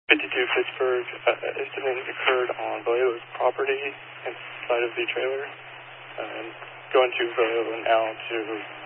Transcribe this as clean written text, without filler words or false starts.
52 Pittsburgh. Incident occurred on Vallejo's property inside of the trailer. Going to Vallejo now to